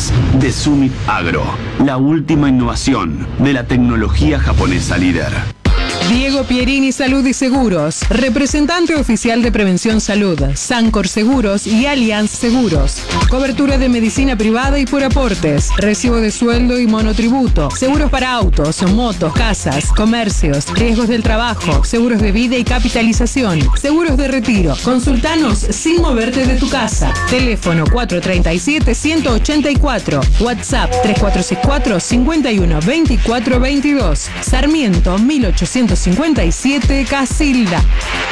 es de Summit Agro, la última innovación de la tecnología japonesa líder. Diego Pierini Salud y Seguros, representante oficial de Prevención Salud, Sancor Seguros y Allianz Seguros. Cobertura de medicina privada y por aportes, recibo de sueldo y monotributo, seguros para autos, motos, casas, comercios, riesgos del trabajo, seguros de vida y capitalización, seguros de retiro. Consultanos sin moverte de tu casa. Teléfono 437-184, WhatsApp 3464-512422, Sarmiento 1857, Casilda.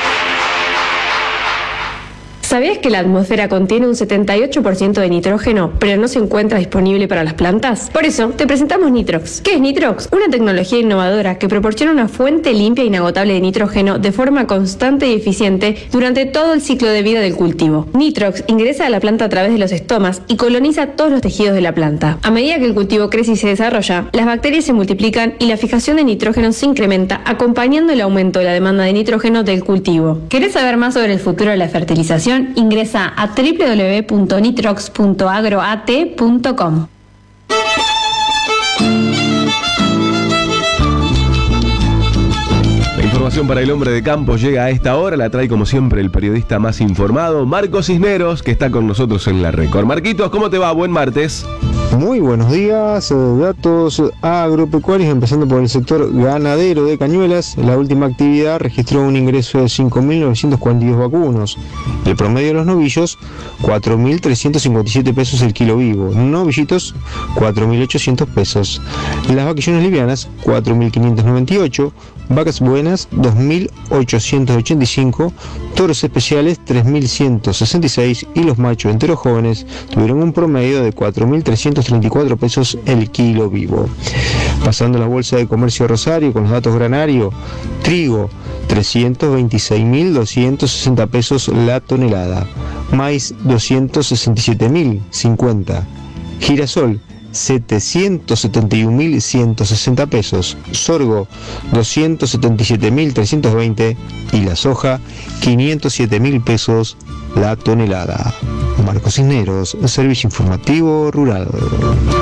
¿Sabías que la atmósfera contiene un 78% de nitrógeno, pero no se encuentra disponible para las plantas? Por eso, te presentamos Nitrox. ¿Qué es Nitrox? Una tecnología innovadora que proporciona una fuente limpia e inagotable de nitrógeno de forma constante y eficiente durante todo el ciclo de vida del cultivo. Nitrox ingresa a la planta a través de los estomas y coloniza todos los tejidos de la planta. A medida que el cultivo crece y se desarrolla, las bacterias se multiplican y la fijación de nitrógeno se incrementa, acompañando el aumento de la demanda de nitrógeno del cultivo. ¿Querés saber más sobre el futuro de la fertilización? Ingresa a www.nitrox.agroat.com. La información para el hombre de campo llega a esta hora, la trae como siempre el periodista más informado, Marcos Cisneros, que está con nosotros en la Record. Marquitos, ¿cómo te va? Buen martes. Muy buenos días, datos agropecuarios, empezando por el sector ganadero de Cañuelas. La última actividad registró un ingreso de 5.942 vacunos. El promedio de los novillos, 4.357 pesos el kilo vivo. Novillitos, 4.800 pesos. Las vaquillones livianas, 4.598. Vacas buenas, 2.885. Toros especiales, 3.166. Y los machos enteros jóvenes tuvieron un promedio de 4.334 pesos el kilo vivo. Pasando a la bolsa de comercio de Rosario con los datos granario, trigo 326.260 pesos la tonelada, maíz 267.050, girasol 771.160 pesos, sorgo 277.320 y la soja 507.000 pesos la tonelada. Marcos Cisneros, Servicio Informativo Rural.